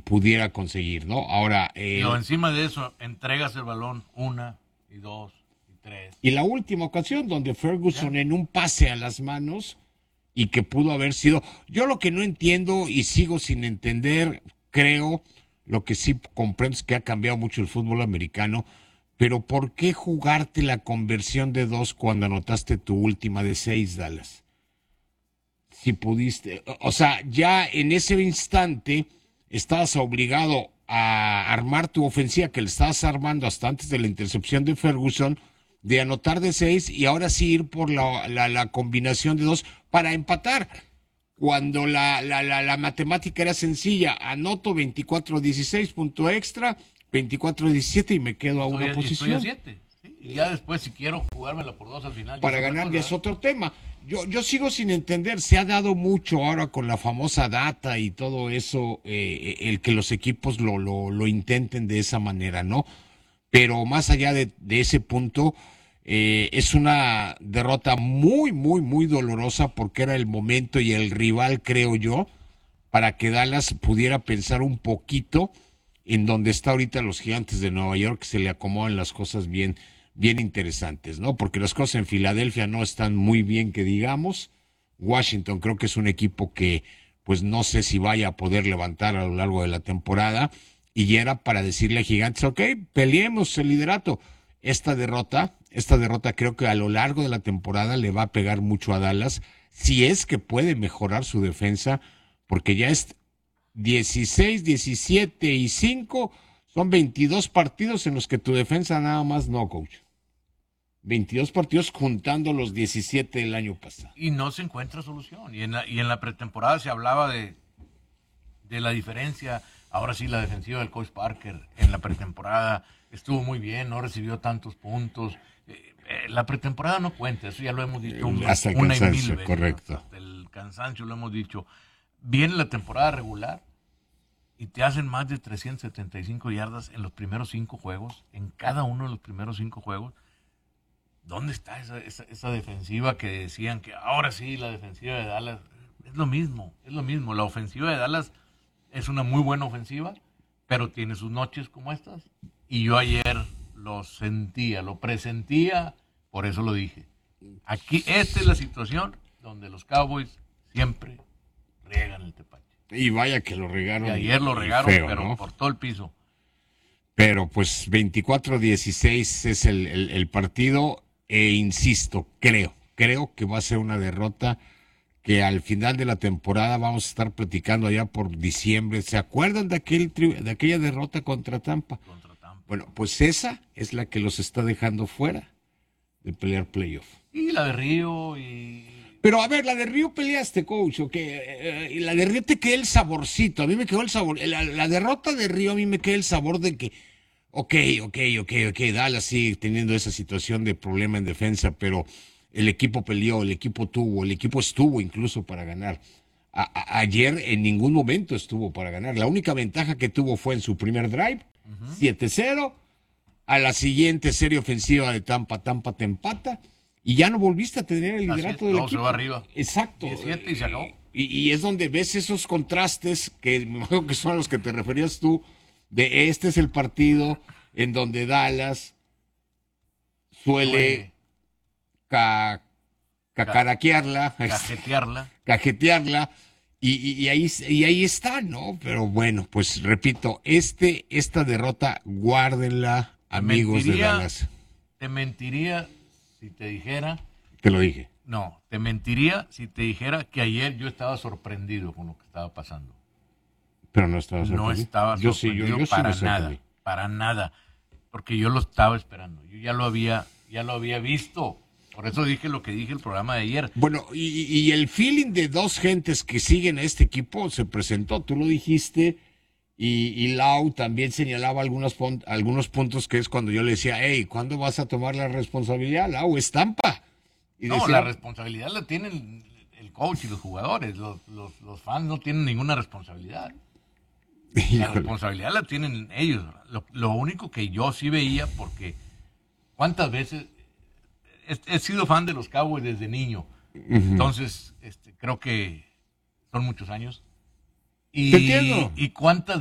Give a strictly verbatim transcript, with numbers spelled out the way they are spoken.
pudiera conseguir, ¿no? Ahora... Eh, Pero encima de eso, entregas el balón una y dos y tres. Y la última ocasión donde Ferguson ¿Ya? en un pase a las manos y que pudo haber sido... Yo lo que no entiendo y sigo sin entender, creo, lo que sí comprendo es que ha cambiado mucho el fútbol americano, pero ¿por qué jugarte la conversión de dos cuando anotaste tu última de seis, Dallas? Si pudiste, o sea, ya en ese instante estabas obligado a armar tu ofensiva que le estabas armando hasta antes de la intercepción de Ferguson, de anotar de seis y ahora sí ir por la, la, la combinación de dos para empatar. Cuando la, la, la, la matemática era sencilla, anoto veinticuatro dieciséis, punto extra, veinticuatro diecisiete y me quedo a Estoy, una a- posición. estoy a siete. ¿Sí? Y ya después, si quiero jugármela por dos al final. Para ya es otra ganar ya cosa, es ¿eh? otro tema. Yo, yo sigo sin entender, se ha dado mucho ahora con la famosa data y todo eso, eh, el que los equipos lo, lo, lo intenten de esa manera, ¿no? Pero más allá de, de ese punto, eh, es una derrota muy, muy, muy dolorosa porque era el momento y el rival, creo yo, para que Dallas pudiera pensar un poquito en donde está ahorita los Gigantes de Nueva York, se le acomodan las cosas bien, bien interesantes, ¿no? Porque las cosas en Filadelfia no están muy bien, que digamos. Washington creo que es un equipo que, pues no sé si vaya a poder levantar a lo largo de la temporada. Y era para decirle a Gigantes, ok, peleemos el liderato. Esta derrota, esta derrota creo que a lo largo de la temporada le va a pegar mucho a Dallas, si es que puede mejorar su defensa, porque ya es dieciséis, diecisiete y cinco, son veintidós partidos en los que tu defensa nada más no, coach. veintidós partidos juntando los diecisiete del año pasado. Y no se encuentra solución. Y en la, y en la pretemporada se hablaba de, de la diferencia. Ahora sí, la defensiva del coach Parker en la pretemporada estuvo muy bien, no recibió tantos puntos. Eh, eh, la pretemporada no cuenta, eso ya lo hemos dicho un- Hasta el una y mil cansancio, veces. correcto. Hasta el cansancio lo hemos dicho. Viene la temporada regular y te hacen más de trescientas setenta y cinco yardas en los primeros cinco juegos, en cada uno de los primeros cinco juegos. ¿Dónde está esa, esa, esa defensiva que decían que ahora sí la defensiva de Dallas? Es lo mismo, es lo mismo. La ofensiva de Dallas es una muy buena ofensiva, pero tiene sus noches como estas. Y yo ayer lo sentía, lo presentía, por eso lo dije. Aquí, esta es la situación donde los Cowboys siempre riegan el tepache. Y vaya que lo regaron. Y ayer lo regaron, feo, pero ¿no? por todo el piso. Pero pues veinticuatro dieciséis es el, el, el partido e insisto, creo, creo que va a ser una derrota que al final de la temporada vamos a estar platicando allá por diciembre. ¿Se acuerdan de, aquel, tri- de aquella derrota contra Tampa? Contra Tampa. Bueno, pues esa es la que los está dejando fuera de pelear playoff. Y la de Río y... Pero a ver, la de Río peleaste, coach, o que eh, la de Río te quedó el saborcito, a mí me quedó el sabor, la, la derrota de Río a mí me queda el sabor de que, ok, ok, ok, ok, Dallas sigue teniendo esa situación de problema en defensa, pero el equipo peleó, el equipo tuvo, el equipo estuvo incluso para ganar. A, a, ayer en ningún momento estuvo para ganar, la única ventaja que tuvo fue en su primer drive, uh-huh. siete cero, a la siguiente serie ofensiva de Tampa, Tampa te empata. Y ya no volviste a tener el liderato del no, equipo. Se va arriba. Exacto. diecisiete y se acabó. Y, y es donde ves esos contrastes que me imagino que son a los que te referías tú, de este es el partido en donde Dallas suele ca, cacaraquearla, cajetearla, cajetearla y, y, y, ahí, y ahí está, ¿no? Pero bueno, pues repito, este esta derrota, guárdenla, amigos de Dallas. Te mentiría si te dijera... Te lo dije. No, te mentiría si te dijera que ayer yo estaba sorprendido con lo que estaba pasando. Pero no estaba sorprendido. No estaba yo sorprendido sí, yo, yo para sí nada, para nada, porque yo lo estaba esperando. Yo ya lo había, ya lo había visto. Por eso dije lo que dije el programa de ayer. Bueno, y, y el feeling de dos gentes que siguen a este equipo se presentó. Tú lo dijiste. Y, y Lau también señalaba algunos, algunos puntos que es cuando yo le decía, hey, ¿cuándo vas a tomar la responsabilidad? Lau, es Tampa. Y no, decía, la responsabilidad la tienen el coach y los jugadores. Los, los, los fans no tienen ninguna responsabilidad. La híjole. responsabilidad la tienen ellos. Lo, lo único que yo sí veía, porque ¿cuántas veces? He, he sido fan de los Cowboys desde niño. Uh-huh. Entonces, este, creo que son muchos años. Y, Te entiendo. ¿Y cuántas